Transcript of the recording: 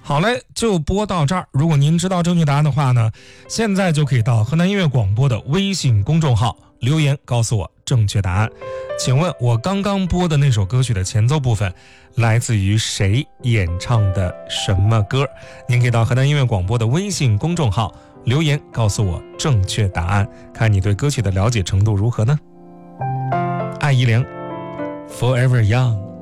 好嘞，就播到这儿。如果您知道正确答案的话呢，现在就可以到河南音乐广播的微信公众号留言告诉我正确答案。请问我刚刚播的那首歌曲的前奏部分来自于谁演唱的什么歌？您可以到河南音乐广播的微信公众号留言告诉我正确答案，看你对歌曲的了解程度如何呢？艾怡良 Forever Young。